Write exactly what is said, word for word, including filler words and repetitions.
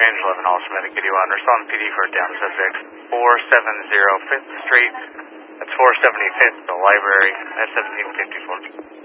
Manage eleven, all Semantic Video on. Respond P D for a down subject. four seventy Fifth Street. That's four seventy-fifth, the library. That's seventeen fifty-four.